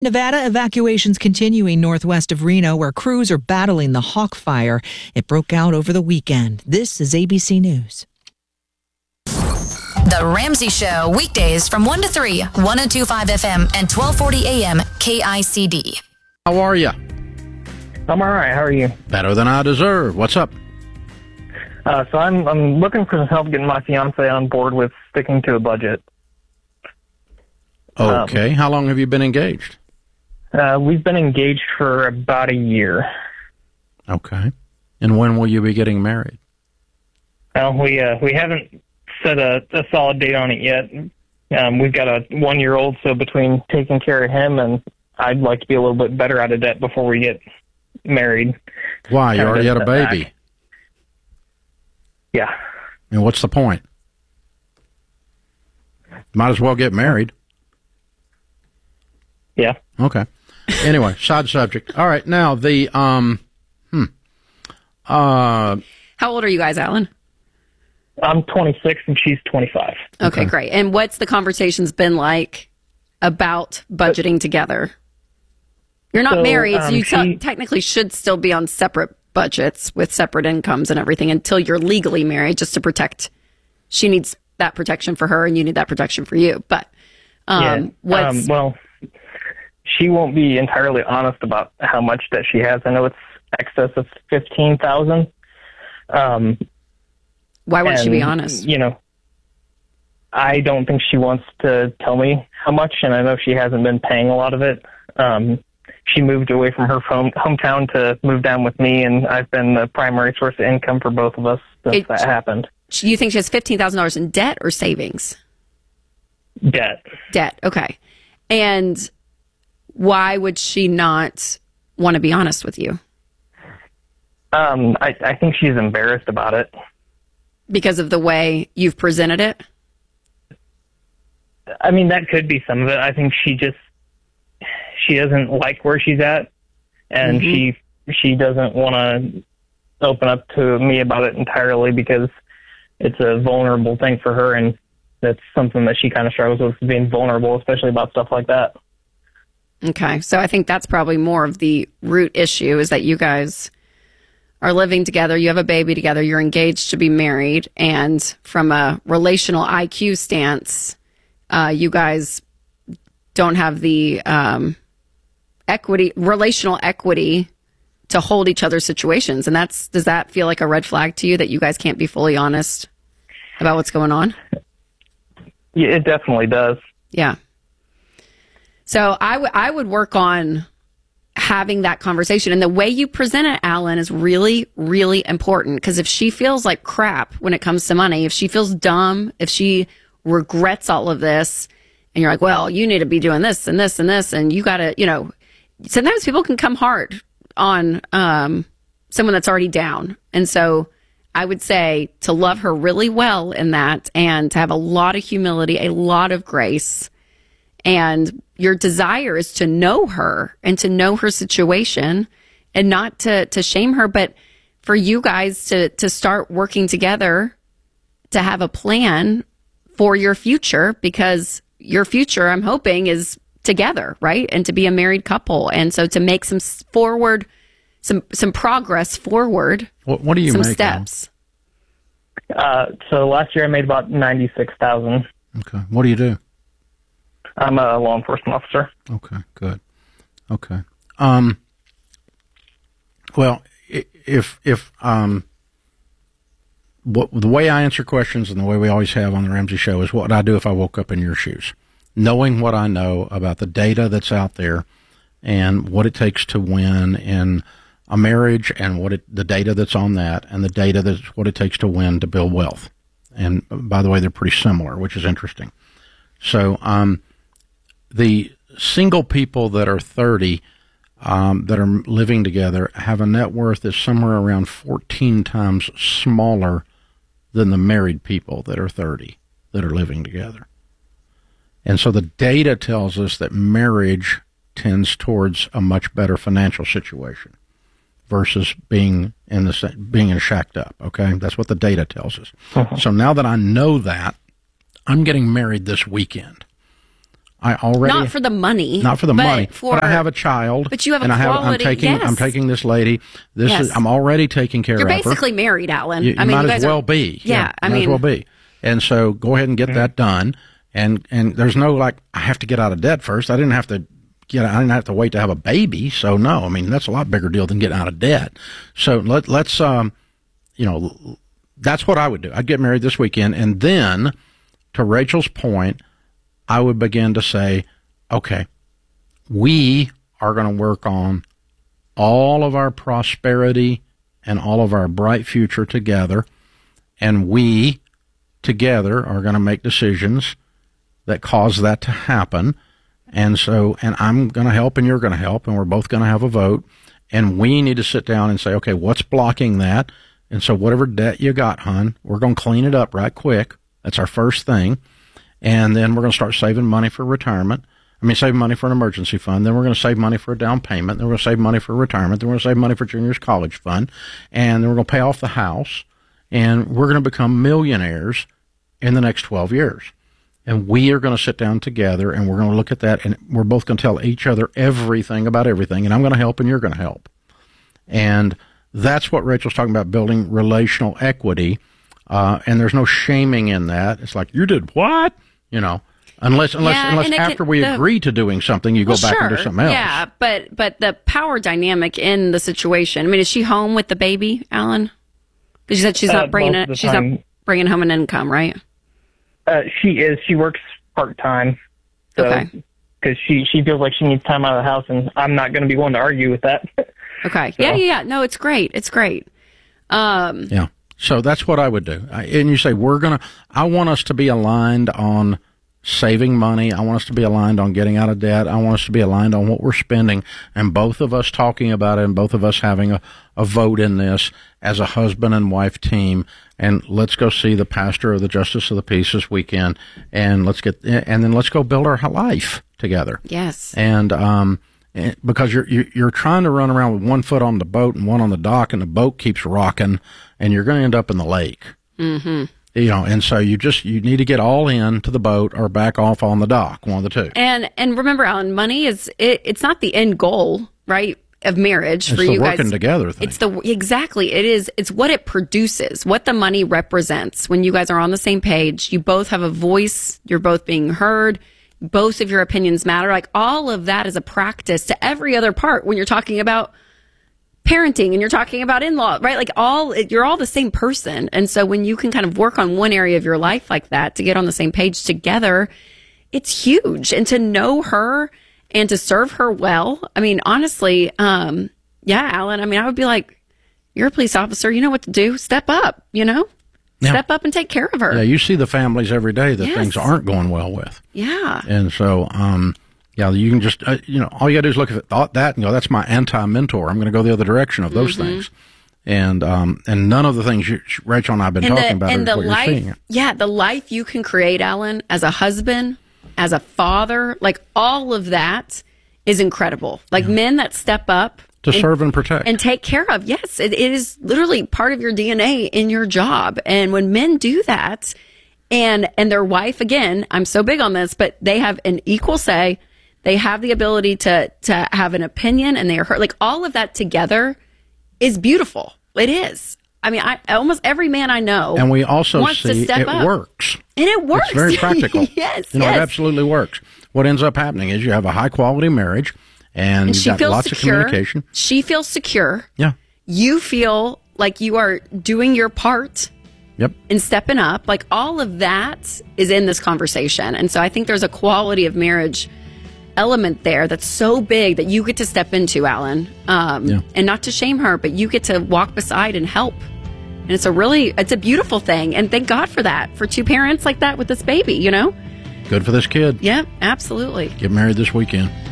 Nevada evacuations continuing northwest of Reno, where crews are battling the Hawk Fire. It broke out over the weekend. This is ABC News. The Ramsey Show, weekdays from 1 to 3, 102.5 FM and 1240 AM KICD. How are you? I'm all right. How are you? Better than I deserve. What's up? So I'm looking for some help getting my fiance on board with sticking to a budget. Okay. How long have you been engaged? We've been engaged for about a year. Okay. And when will you be getting married? We haven't set a solid date on it yet. We've got a 1-year-old, so between taking care of him and I'd like to be a little bit better out of debt before we get married. Why? You already had a baby. Back. Yeah. And what's the point? Might as well get married. Yeah. Okay. Anyway, side subject. All right. Now, how old are you guys, Alan? I'm 26 and she's 25. Okay, great. And what's the conversations been like about budgeting together? You're not married, so you technically should still be on separate budgets with separate incomes and everything until you're legally married, just to protect. She needs that protection for her and you need that protection for you. But well, she won't be entirely honest about how much debt she has. I know it's excess of $15,000. Why won't she be honest? You know, I don't think she wants to tell me how much, and I know she hasn't been paying a lot of it. She moved away from her hometown to move down with me, and I've been the primary source of income for both of us since that happened. You think she has $15,000 in debt or savings? Debt. Debt, okay. And why would she not want to be honest with you? I think she's embarrassed about it. Because of the way you've presented it? I mean, that could be some of it. I think she doesn't like where she's at, and she doesn't want to open up to me about it entirely because it's a vulnerable thing for her, and that's something that she kind of struggles with, being vulnerable, especially about stuff like that. Okay, so I think that's probably more of the root issue, is that you guys are living together, you have a baby together, you're engaged to be married, and from a relational IQ stance, you guys don't have the relational equity to hold each other's situations. And does that feel like a red flag to you, that you guys can't be fully honest about what's going on? Yeah, it definitely does. Yeah. So I would work on having that conversation. And the way you present it, Alan, is really, really important. Because if she feels like crap when it comes to money, if she feels dumb, if she regrets all of this, and you're like, well, you need to be doing this and this and this, and you got to, sometimes people can come hard on someone that's already down. And so I would say to love her really well in that, and to have a lot of humility, a lot of grace. And your desire is to know her and to know her situation, and not to shame her, but for you guys to start working together to have a plan for your future, because your future, I'm hoping, is together, right? And to be a married couple. And so to make some progress forward. What do you make? Some steps. So last year I made about $96,000. Okay. What do you do? I'm a law enforcement officer. Okay, good. Okay. Well, the way I answer questions and the way we always have on the Ramsey Show is what would I do if I woke up in your shoes? Knowing what I know about the data that's out there and what it takes to win in a marriage, and the data that's on that, and the data that's what it takes to win to build wealth. And by the way, they're pretty similar, which is interesting. So, the single people that are 30 that are living together have a net worth that's somewhere around 14 times smaller than the married people that are 30 that are living together. And so the data tells us that marriage tends towards a much better financial situation versus being shacked up. Okay, that's what the data tells us. So now that I know that, I'm getting married this weekend. I already not for the money, but I have a child. But you have and a quality. I'm taking this lady. I'm already taking care of her. You're basically married, Alan. You might as well be. Yeah, I mean, might as well be. And so go ahead and get that done. And there's no I have to get out of debt first. I didn't have to wait to have a baby. So no, I mean, that's a lot bigger deal than getting out of debt. So let's that's what I would do. I'd get married this weekend, and then, to Rachel's point, I would begin to say, okay, we are going to work on all of our prosperity and all of our bright future together, and we together are going to make decisions that cause that to happen. And I'm going to help and you're going to help, and we're both going to have a vote, and we need to sit down and say, okay, what's blocking that? And so whatever debt you got, hon, we're going to clean it up right quick. That's our first thing. And then we're going to start saving money for retirement. Save money for an emergency fund. Then we're going to save money for a down payment. Then we're going to save money for retirement. Then we're going to save money for junior's college fund. And then we're going to pay off the house. And we're going to become millionaires in the next 12 years. And we are going to sit down together, and we're going to look at that, and we're both going to tell each other everything about everything. And I'm going to help, and you're going to help. And that's what Rachel's talking about, building relational equity. And there's no shaming in that. It's like, you did what? Unless after we agree to doing something, you go back and do something else. Yeah, but the power dynamic in the situation. Is she home with the baby, Alan? Because you said she's not bringing home an income, right? She is. She works part-time. So, okay. Because she feels like she needs time out of the house, and I'm not going to be one to argue with that. Okay. So. Yeah. No, it's great. Yeah. So that's what I would do. And you say, I want us to be aligned on saving money. I want us to be aligned on getting out of debt. I want us to be aligned on what we're spending, and both of us talking about it, and both of us having a vote in this as a husband and wife team. And let's go see the pastor of the Justice of the Peace this weekend, and let's go build our life together. Yes. And because you're trying to run around with one foot on the boat and one on the dock, and the boat keeps rocking, and you're going to end up in the lake. Mm-hmm. And so you need to get all in to the boat or back off on the dock, one of the two. And remember, Alan, money it's not the end goal, right, of marriage for you guys. It's the working together thing. Exactly. It's what it produces, what the money represents. When you guys are on the same page, you both have a voice, you're both being heard, both of your opinions matter. Like, all of that is a practice to every other part when you're talking about parenting and you're talking about in-law, right? Like, you're all the same person. And so when you can kind of work on one area of your life like that to get on the same page together, it's huge. And to know her and to serve her well. Honestly, Alan, I would be like, you're a police officer. You know what to do. Step up, Yeah. Step up and take care of her. Yeah, you see the families every day that things aren't going well with. Yeah. And so, you can just, all you got to do is look at that and go, that's my anti-mentor. I'm going to go the other direction of those things. And none of the things Rachel and I have been talking about are what you're seeing. Yeah, the life you can create, Alan, as a husband, as a father, like, all of that is incredible. Like, men that step up to serve and protect and take care of. Yes, it is literally part of your DNA in your job. And when men do that, and their wife, again, I'm so big on this, but they have an equal say. They have the ability to have an opinion, and they are heard. Like, all of that together is beautiful. It is. Almost every man I know, and we also wants see to step it up. Works. And it works. It's very practical. Yes, It absolutely works. What ends up happening is you have a high quality marriage, and you've got lots of communication. She feels secure. Yeah. You feel like you are doing your part. Yep. And stepping up. Like, all of that is in this conversation. And so I think there's a quality of marriage element there that's so big that you get to step into, Alan. And not to shame her, but you get to walk beside and help. And it's a beautiful thing. And thank God for that, for two parents like that with this baby, Good for this kid. Yeah, absolutely. Get married this weekend.